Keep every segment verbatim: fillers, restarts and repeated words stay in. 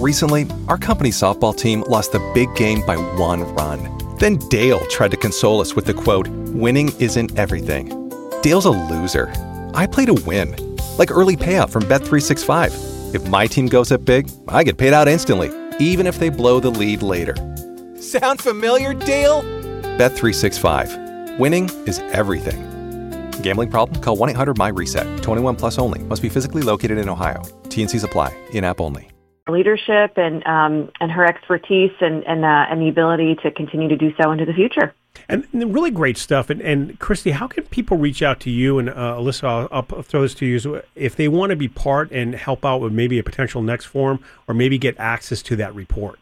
Recently, our company softball team lost the big game by one run. Then Dale tried to console us with the quote, "Winning isn't everything." Dale's a loser. I play to win. Like early payout from Bet three sixty-five. If my team goes up big, I get paid out instantly, even if they blow the lead later. Sound familiar, Dale? Bet three sixty-five. Winning is everything. Gambling problem? Call one eight hundred M Y reset. twenty-one plus only. Must be physically located in Ohio. T N Cs apply. In-app only. Leadership and um, and her expertise and and, uh, and the ability to continue to do so into the future. And, and really great stuff. And, and Christy, how can people reach out to you? And uh, Alyssa, I'll, I'll throw this to you. If they want to be part and help out with maybe a potential next forum or maybe get access to that report.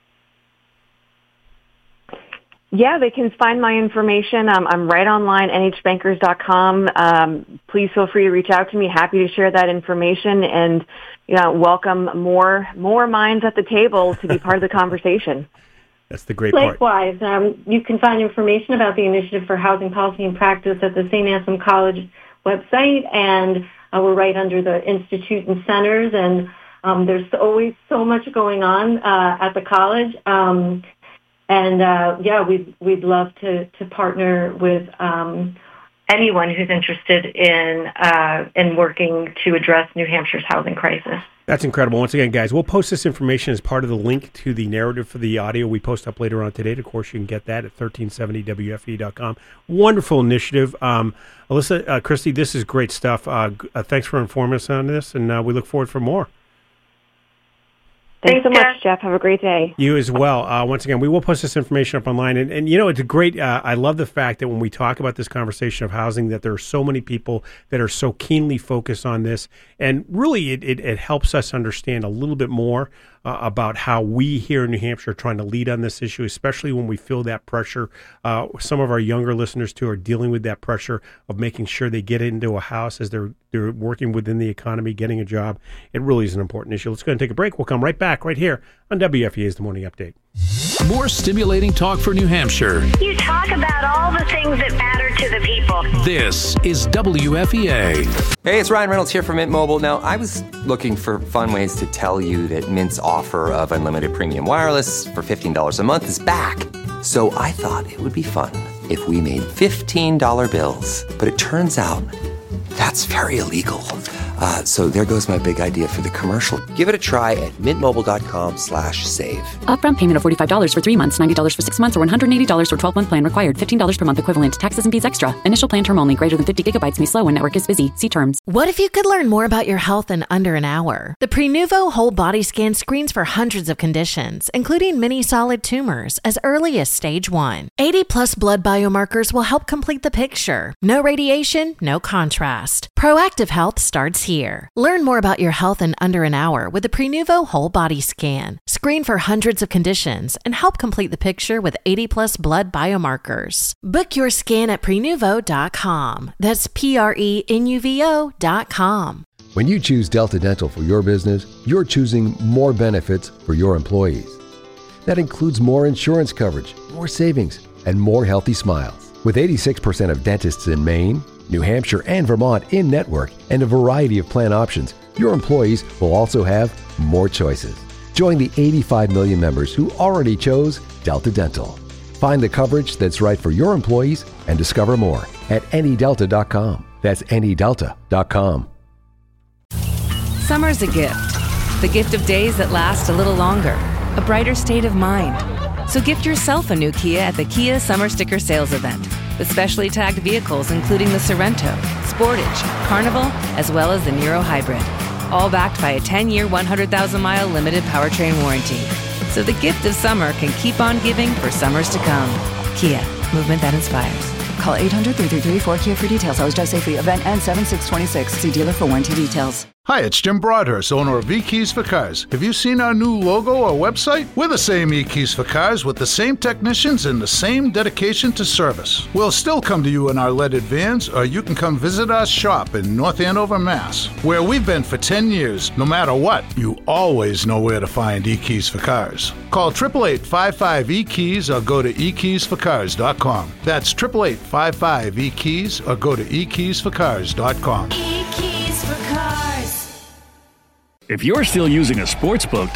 Yeah, they can find my information. Um, I'm right online, N H bankers dot com. Um, please feel free to reach out to me. Happy to share that information and you know, welcome more more minds at the table to be part of the conversation. That's the great part. Likewise, um, you can find information about the Initiative for Housing Policy and Practice at the Saint Anselm College website, and uh, we're right under the Institute and Centers, and um, there's always so much going on uh, at the college. Um, And, uh, yeah, we'd, we'd love to, to partner with um, anyone who's interested in uh, in working to address New Hampshire's housing crisis. That's incredible. Once again, guys, we'll post this information as part of the link to the narrative for the audio we post up later on today. Of course, you can get that at thirteen seventy W F E dot com. Wonderful initiative. Um, Alyssa, uh, Christy, this is great stuff. Uh, uh, thanks for informing us on this, and uh, we look forward for more. Thanks so much, Jeff. Have a great day. You as well. Uh, once again, we will post this information up online. And, and you know, it's a great, uh, I love the fact that when we talk about this conversation of housing, that there are so many people that are so keenly focused on this. And really, it, it, it helps us understand a little bit more uh, about how we here in New Hampshire are trying to lead on this issue, especially when we feel that pressure. Uh, some of our younger listeners, too, are dealing with that pressure of making sure they get into a house as they're they're working within the economy, getting a job. It really is an important issue. Let's go and take a break. We'll come right back right here on W F E A's The Morning Update. More stimulating talk for New Hampshire. You talk about all the things that matter to the people. This is W F E A. Hey, it's Ryan Reynolds here from Mint Mobile. Now, I was looking for fun ways to tell you that Mint's offer of unlimited premium wireless for fifteen dollars a month is back. So I thought it would be fun if we made fifteen dollar bills. But it turns out that's very illegal. Uh, so there goes my big idea for the commercial. Give it a try at mintmobile.com slash save. Upfront payment of forty-five dollars for three months, ninety dollars for six months, or one hundred eighty dollars for twelve-month plan required. fifteen dollars per month equivalent. Taxes and fees extra. Initial plan term only. Greater than fifty gigabytes may slow when network is busy. See terms. What if you could learn more about your health in under an hour? The Prenuvo Whole Body Scan screens for hundreds of conditions, including many solid tumors, as early as stage one. eighty plus blood biomarkers will help complete the picture. No radiation, no contrast. Proactive health starts here. Learn more about your health in under an hour with the Prenuvo Whole Body Scan. Screen for hundreds of conditions and help complete the picture with eighty plus blood biomarkers. Book your scan at prenuvo dot com. That's P R E N U V O dot com. When you choose Delta Dental for your business, you're choosing more benefits for your employees. That includes more insurance coverage, more savings, and more healthy smiles. With eighty-six percent of dentists in Maine, New Hampshire, and Vermont in network and a variety of plan options, your employees will also have more choices. Join the eighty-five million members who already chose Delta Dental. Find the coverage that's right for your employees and discover more at any delta dot com. That's any delta dot com. Summer's a gift. The gift of days that last a little longer. A brighter state of mind. So gift yourself a new Kia at the Kia Summer Sticker Sales Event. With specially tagged vehicles including the Sorrento, Sportage, Carnival, as well as the Niro Hybrid. All backed by a ten-year, one hundred thousand mile limited powertrain warranty. So the gift of summer can keep on giving for summers to come. Kia, movement that inspires. Call eight hundred, three three three, four Kia for details. Always drive safely. Event ends seven six twenty-six. See dealer for warranty details. Hi, it's Jim Broadhurst, owner of eKeys for Cars. Have you seen our new logo or website? We're the same eKeys for Cars with the same technicians and the same dedication to service. We'll still come to you in our leaded vans, or you can come visit our shop in North Andover, Mass, where we've been for ten years. No matter what, you always know where to find eKeys for Cars. Call eight eight eight, five five, E keys or go to e keys for cars dot com. That's eight eight eight, five five, E keys or go to e keys for cars dot com. eKeys for Cars. If you're still using a sports book